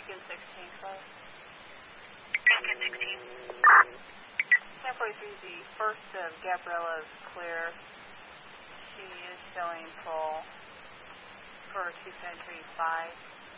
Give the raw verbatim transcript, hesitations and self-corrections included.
Beacon sixteen, close. Beacon sixteen. Halfway through the first of Gabriella's clear. She is showing full for two Century five.